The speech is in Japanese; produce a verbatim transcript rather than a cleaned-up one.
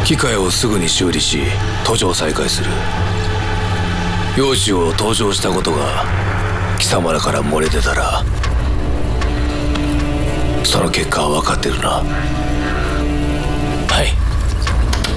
機械をすぐに修理し途上再開する。幼児を登場したことが貴様らから漏れ出たら、その結果は分かってるな。